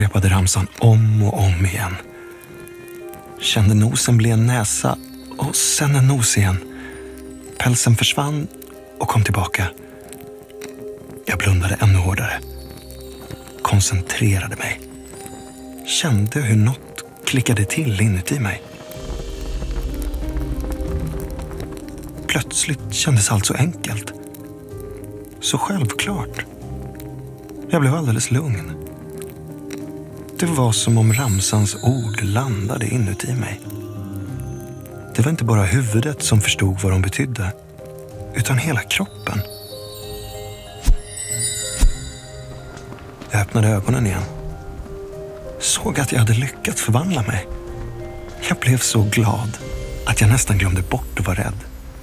Repade ramsan om och om igen. Kände nosen bli en näsa och sen en nos igen. Pälsen försvann och kom tillbaka. Jag blundade ännu hårdare. Koncentrerade mig. Kände hur något klickade till inuti mig. Plötsligt kändes allt så enkelt. Så självklart. Jag blev alldeles lugn. Det var som om ramsans ord landade inuti mig. Det var inte bara huvudet som förstod vad de betydde, utan hela kroppen. Jag öppnade ögonen igen. Såg att jag hade lyckats förvandla mig. Jag blev så glad att jag nästan glömde bort att vara rädd.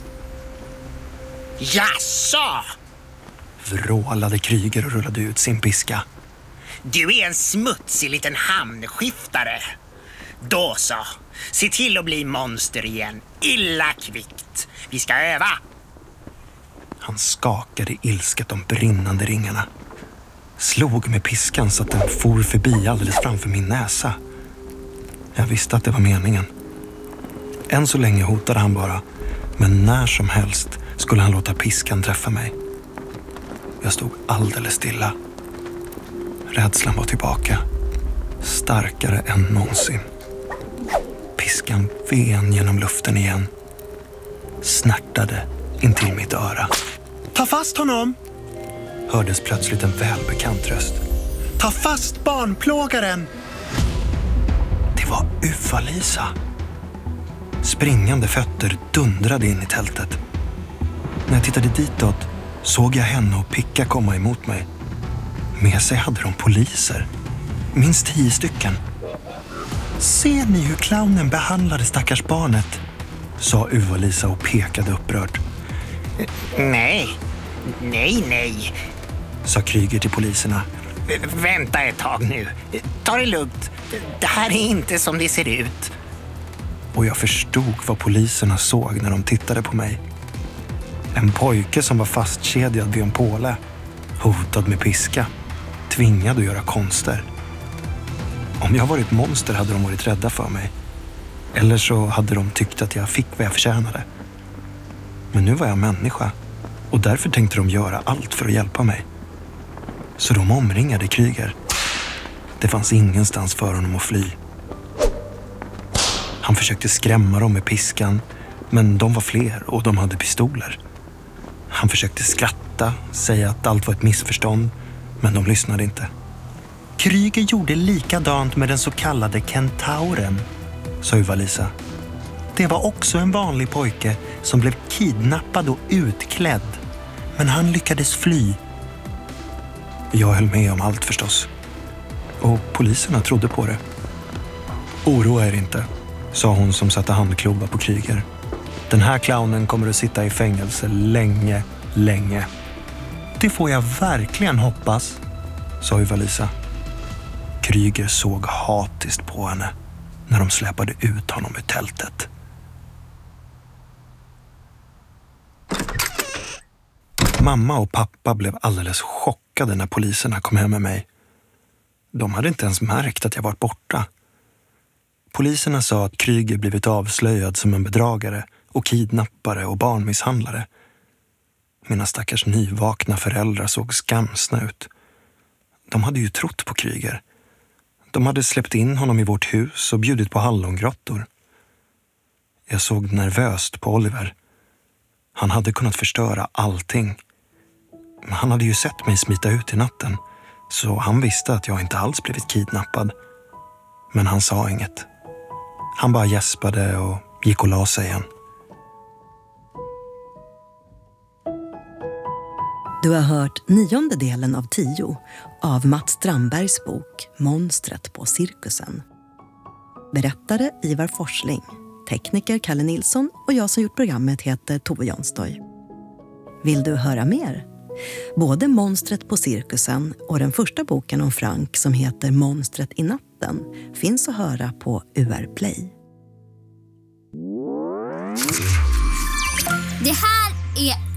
Jaså! Vrålade Kryger och rullade ut sin piska. Du är en smutsig liten hamnskiftare. Då så, se till att bli monster igen. Illa kvickt. Vi ska öva. Han skakade ilsket de brinnande ringarna. Slog med piskan så att den for förbi alldeles framför min näsa. Jag visste att det var meningen. Än så länge hotade han bara, men när som helst skulle han låta piskan träffa mig. Jag stod alldeles stilla. Rädslan var tillbaka. Starkare än någonsin. Piskan ven genom luften igen. Snärtade intill mitt öra. Ta fast honom! Hördes plötsligt en välbekant röst. Ta fast barnplågaren! Det var Uffa-Lisa. Springande fötter dundrade in i tältet. När jag tittade ditåt såg jag henne och Picka komma emot mig. Med sig hade de poliser. Minst 10 stycken. Ser ni hur clownen behandlade stackars barnet? Sa Uffa-Lisa och pekade upprört. Nej, sa Kryger till poliserna. Vänta ett tag nu. Ta det lugnt. Det här är inte som det ser ut. Och jag förstod vad poliserna såg när de tittade på mig. En pojke som var fastkedjad vid en påle. Hotad med piska. Tvingad att göra konster. Om jag varit monster hade de varit rädda för mig. Eller så hade de tyckt att jag fick vad jag förtjänade. Men nu var jag människa. Och därför tänkte de göra allt för att hjälpa mig. Så de omringade Kryger. Det fanns ingenstans för honom att fly. Han försökte skrämma dem med piskan. Men de var fler och de hade pistoler. Han försökte skratta, säga att allt var ett missförstånd. Men de lyssnade inte. Kryger gjorde likadant med den så kallade kentauren, sa Uffa-Lisa. Det var också en vanlig pojke som blev kidnappad och utklädd. Men han lyckades fly. Jag höll med om allt förstås. Och poliserna trodde på det. Oroa er inte, sa hon som satte handklubba på Kryger. Den här clownen kommer att sitta i fängelse länge, länge. Det får jag verkligen hoppas, sa Uffa-Lisa. Kryger såg hatiskt på henne när de släpade ut honom ur tältet. Mamma och pappa blev alldeles chockade när poliserna kom hem med mig. De hade inte ens märkt att jag varit borta. Poliserna sa att Kryger blivit avslöjad som en bedragare och kidnappare och barnmisshandlare. Mina stackars nyvakna föräldrar såg skamsna ut. De hade ju trott på Kryger. De hade släppt in honom i vårt hus och bjudit på hallongrottor. Jag såg nervöst på Oliver. Han hade kunnat förstöra allting. Han hade ju sett mig smita ut i natten, så han visste att jag inte alls blivit kidnappad. Men han sa inget. Han bara gäspade och gick och la sig igen. Du har hört 9:e delen av 10 av Mats Strandbergs bok Monstret på cirkusen. Berättare Ivar Forsling, tekniker Kalle Nilsson och jag som gjort programmet heter Tove Jonstoy. Vill du höra mer? Både Monstret på cirkusen och den första boken om Frank som heter Monstret i natten finns att höra på UR Play. Det här är